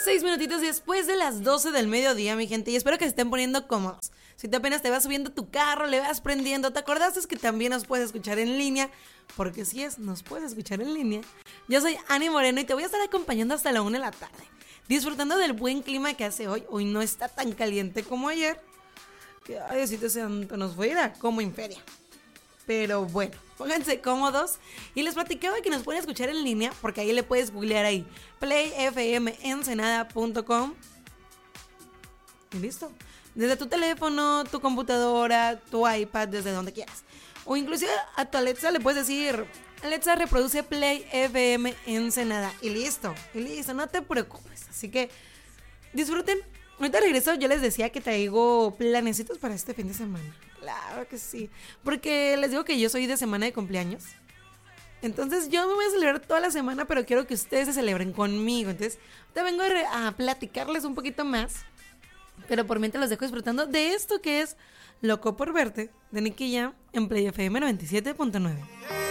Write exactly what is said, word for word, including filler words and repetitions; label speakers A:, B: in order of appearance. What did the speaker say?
A: Seis minutitos después de las doce del mediodía, mi gente, y espero que se estén poniendo cómodos. Si te apenas te vas subiendo tu carro, le vas prendiendo, ¿te acordaste que también nos puedes escuchar en línea? Porque si es, nos puedes escuchar en línea. Yo soy Ani Moreno y te voy a estar acompañando hasta la una de la tarde, disfrutando del buen clima que hace hoy. Hoy no está tan caliente como ayer, que ay, Diosito santo, nos fue a ir a como en feria. Pero bueno, pónganse cómodos. Y les platicaba que nos pueden escuchar en línea, porque ahí le puedes googlear ahí play f m ensenada punto com. Y listo. Desde tu teléfono, tu computadora, tu iPad, desde donde quieras. O inclusive a tu Alexa le puedes decir: Alexa, reproduce Play F M Ensenada. Y listo, y listo, no te preocupes. Así que disfruten. Ahorita regreso, yo les decía que traigo planecitos para este fin de semana. Claro que sí, porque les digo que yo soy de semana de cumpleaños. Entonces yo me voy a celebrar toda la semana, pero quiero que ustedes se celebren conmigo. Entonces te vengo a, re- a platicarles un poquito más, pero por mientras los dejo disfrutando de esto que es Loco por Verte, de Nicky Jam, en Play F M noventa y siete punto nueve.